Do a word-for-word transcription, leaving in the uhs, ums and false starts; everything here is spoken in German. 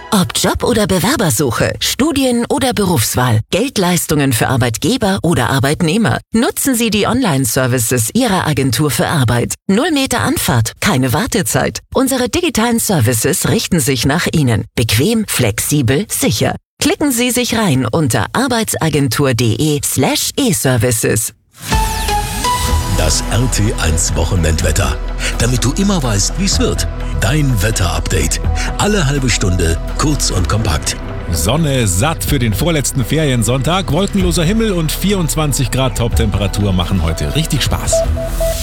Ob Job oder Bewerbersuche, Studien oder Berufswahl, Geldleistungen für Arbeitgeber oder Arbeitnehmer. Nutzen Sie die Online-Services Ihrer Agentur für Arbeit. Null Meter Anfahrt, keine Wartezeit. Unsere digitalen Services richten sich nach Ihnen. Bequem, flexibel, sicher. Klicken Sie sich rein unter arbeitsagentur.de slash e-Services. Das R T eins Wochenendwetter. Damit du immer weißt, wie es wird. Dein Wetter-Update. Alle halbe Stunde, kurz und kompakt. Sonne satt für den vorletzten Feriensonntag. Wolkenloser Himmel und vierundzwanzig Grad Toptemperatur machen heute richtig Spaß.